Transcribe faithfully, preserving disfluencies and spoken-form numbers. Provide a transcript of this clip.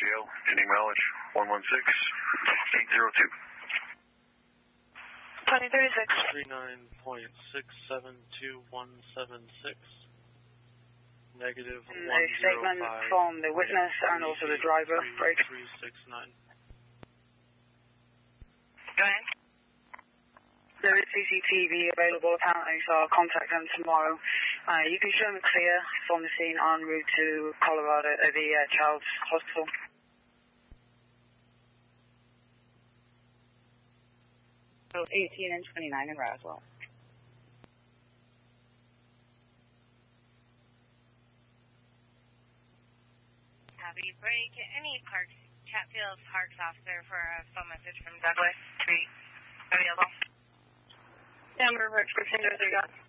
L, ending mileage one one six eight zero two. twenty thirty-six. three nine point six seven two one seven six. Negative one zero five. A statement from the witness and also the driver. Break. three six nine. Go ahead. There is C C T V available apparently, so I'll contact them tomorrow. Uh, you can show me clear from the scene en route to Colorado, uh, the uh, Child's Hospital. eighteen and twenty-nine in Roswell. Copy. Break. Any Park, Chatfield Parks officer for a phone message from Douglas to be available. Yeah, I'm going to work for Tinder. There you go.